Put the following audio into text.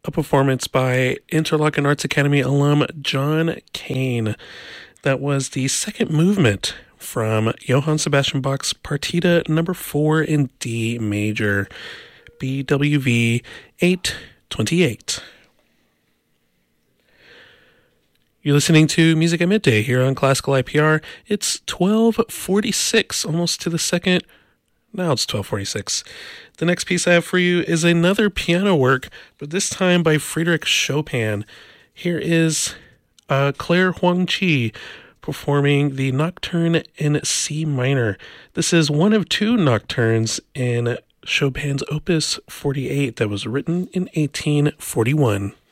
a performance by Interlochen Arts Academy alum John Cane. That was the second movement from Johann Sebastian Bach's Partita number 4 in D major, BWV 828. You're listening to Music at Midday here on Classical IPR. It's 12:46, almost to the second. Now it's 12:46. The next piece I have for you is another piano work, but this time by Frédéric Chopin. Here is Claire Huang-chi performing the Nocturne in C minor. This is one of two nocturnes in Chopin's Opus 48 that was written in 1841.